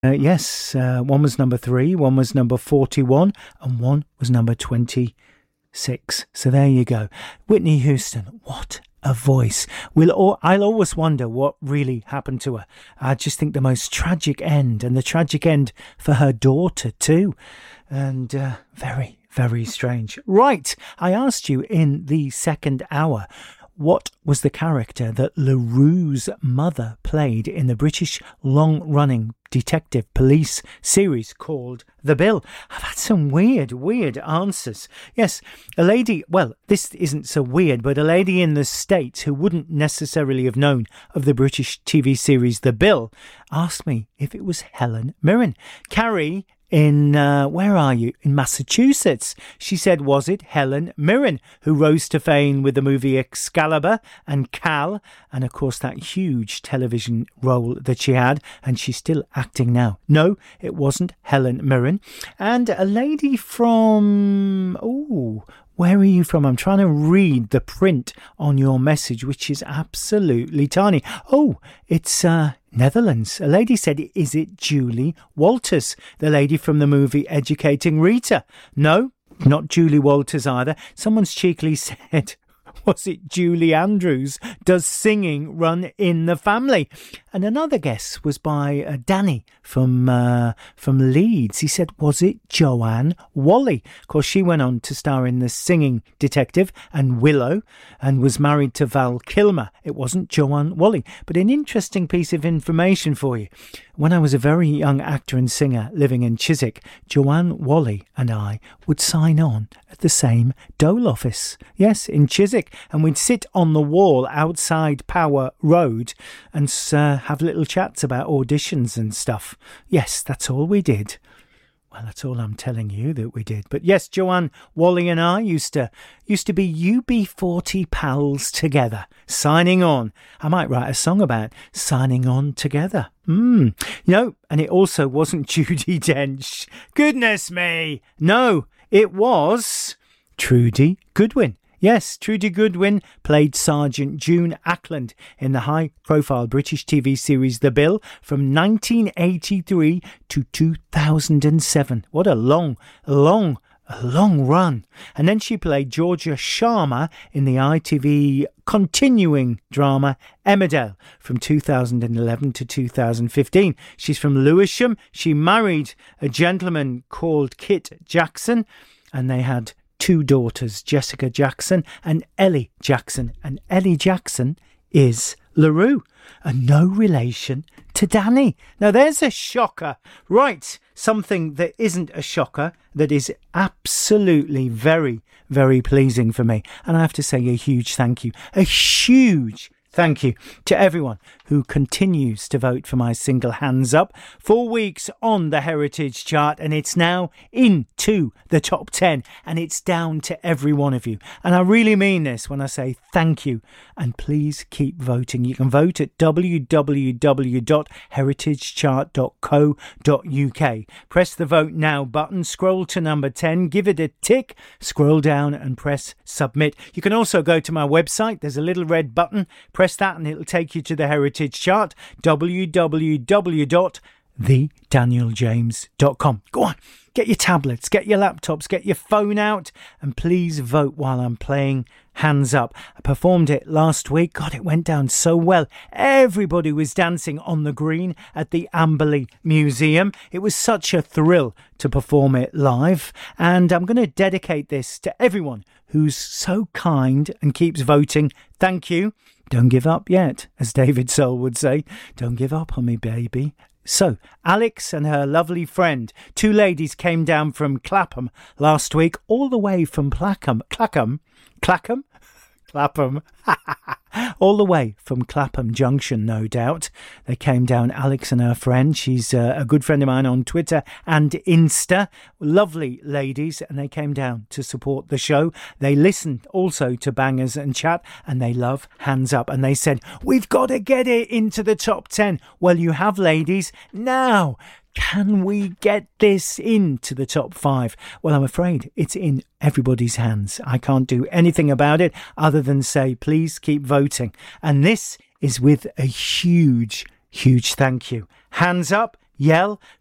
One was number 3, one was number 41, and one was number 26. So there you go. Whitney Houston, what a voice. I'll always wonder what really happened to her. I just think the most tragic end, and the tragic end for her daughter too. And very, very strange. Right, I asked you in the second hour, what was the character that LaRue's mother played in the British long-running detective police series called The Bill? I've had some weird answers. Yes, a lady, well, this isn't so weird, but a lady in the States who wouldn't necessarily have known of the British TV series The Bill asked me if it was Helen Mirren. Carrie in, where are you? In Massachusetts. She said, was it Helen Mirren, who rose to fame with the movie Excalibur and Cal, and of course that huge television role that she had, and she's still acting now. No, it wasn't Helen Mirren. And a lady from, where are you from? I'm trying to read the print on your message, which is absolutely tiny. Oh, it's Netherlands. A lady said, is it Julie Walters, the lady from the movie Educating Rita? No, not Julie Walters either. Someone's cheekily said, was it Julie Andrews? Does singing run in the family? And another guess was by Danny from Leeds. He said, was it Joanne Whalley? Of course, she went on to star in The Singing Detective and Willow and was married to Val Kilmer. It wasn't Joanne Whalley. But an interesting piece of information for you. When I was a very young actor and singer living in Chiswick, Joanne Whalley and I would sign on at the same dole office. Yes, in Chiswick. And we'd sit on the wall outside Power Road and have little chats about auditions and stuff. Yes, that's all we did. Well, that's all I'm telling you that we did. But yes, Joanne Whalley and I used to be UB40 pals together, signing on. I might write a song about signing on together. And it also wasn't Judi Dench. Goodness me. No, it was Trudy Goodwin. Yes, Trudy Goodwin played Sergeant June Ackland in the high-profile British TV series The Bill from 1983 to 2007. What a long run. And then she played Georgia Sharma in the ITV continuing drama Emmerdale from 2011 to 2015. She's from Lewisham. She married a gentleman called Kit Jackson, and they had 2 daughters, Jessica Jackson and Ellie Jackson. And Ellie Jackson is LaRue, and no relation to Danny. Now there's a shocker. Right, something that isn't a shocker, that is absolutely very, very pleasing for me. And I have to say a huge thank you. A huge thank you to everyone who continues to vote for my single Hands Up. 4 weeks on the Heritage Chart, and it's now into the top 10, and it's down to every one of you. And I really mean this when I say thank you, and please keep voting. You can vote at www.heritagechart.co.uk. Press the Vote Now button, scroll to number 10, give it a tick, scroll down and press Submit. You can also go to my website. There's a little red button. Press that and it'll take you to the Heritage Chart, www.thedanieljames.com. Go on, get your tablets, get your laptops, get your phone out, and please vote while I'm playing Hands Up. I performed it last week. God, it went down so well. Everybody was dancing on the green at the Amberley Museum. It was such a thrill to perform it live, and I'm going to dedicate this to everyone who's so kind and keeps voting. Thank you. Don't give up yet, as David Soul would say. Don't give up on me, baby. So, Alex and her lovely friend, 2 ladies, came down from Clapham last week, all the way from Clapham, all the way from Clapham Junction, no doubt. They came down, Alex and her friend. She's a good friend of mine on Twitter and Insta. Lovely ladies, and they came down to support the show. They listened also to Bangers and Chat, and they love Hands Up. And they said, we've got to get it into the top 10. Well, you have, ladies. Now, can we get this into the top 5? Well, I'm afraid it's in everybody's hands. I can't do anything about it other than say, please keep voting. And this is with a huge, huge thank you. Hands Up, yell,